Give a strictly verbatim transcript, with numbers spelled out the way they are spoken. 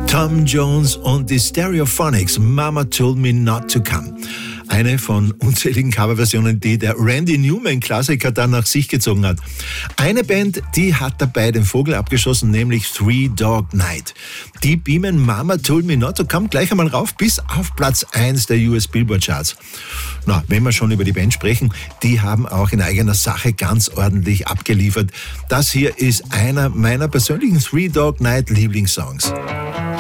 Tom Jones und die Stereophonics, Mama Told Me Not to Come. Eine von unzähligen Coverversionen, die der Randy Newman-Klassiker dann nach sich gezogen hat. Eine Band, die hat dabei den Vogel abgeschossen, nämlich Three Dog Night. Die beamen Mama Told Me Not to Come gleich einmal rauf bis auf Platz eins der U S Billboard Charts. Na, wenn wir schon über die Band sprechen, die haben auch in eigener Sache ganz ordentlich abgeliefert. Das hier ist einer meiner persönlichen Three Dog Night Lieblingssongs.